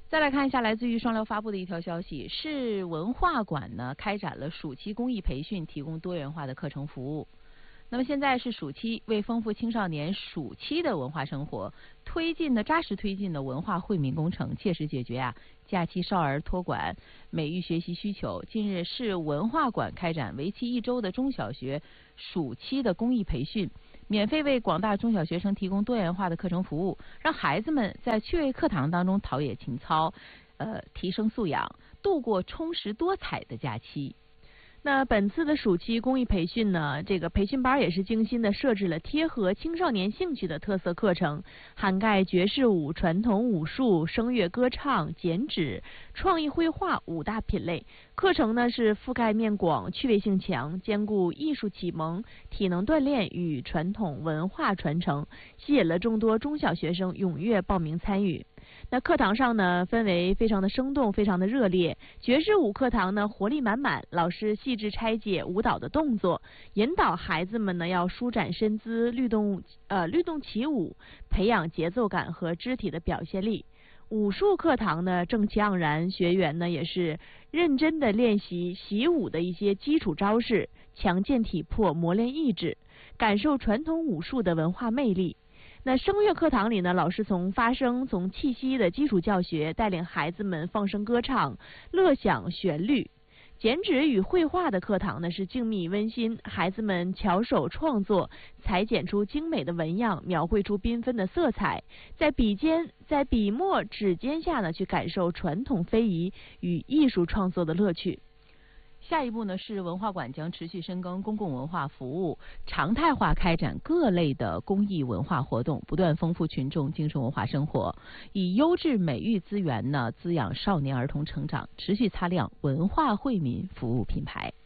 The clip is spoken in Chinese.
再来看一下来自于双流发布的一条消息，市文化馆呢开展了暑期公益培训，提供多元化的课程服务。那么现在是暑期，为丰富青少年暑期的文化生活，扎实推进的文化惠民工程，切实解决假期少儿托管、美育学习需求。近日，市文化馆开展为期1周的中小学暑期的公益培训，免费为广大中小学生提供多元化的课程服务，让孩子们在趣味课堂当中陶冶情操，提升素养，度过充实多彩的假期。 那本次的暑期公益培训呢，这个培训班也是精心的设置了贴合青少年兴趣的特色课程，涵盖爵士舞、传统武术、声乐歌唱、剪纸、创意绘画5大品类。课程呢是覆盖面广、趣味性强，兼顾艺术启蒙、体能锻炼与传统文化传承，吸引了众多中小学生踊跃报名参与。那课堂上呢，氛围非常的生动，非常的热烈。爵士舞课堂呢，活力满满，老师细致拆解舞蹈的动作，引导孩子们呢要舒展身姿，律动起舞，培养节奏感和肢体的表现力。武术课堂呢正气盎然，学员呢也是认真的练习习武的一些基础招式，强健体魄，磨练意志，感受传统武术的文化魅力。那声乐课堂里呢，老师从发声、从气息的基础教学，带领孩子们放声歌唱，乐享旋律。剪纸与绘画的课堂呢是静谧温馨，孩子们巧手创作，裁剪出精美的纹样，描绘出缤纷的色彩，在笔墨指尖下呢去感受传统非遗与艺术创作的乐趣。 下一步呢，市文化馆将持续深耕公共文化服务，常态化开展各类的公益文化活动，不断丰富群众精神文化生活，以优质美育资源呢滋养少年儿童成长，持续擦亮文化惠民服务品牌。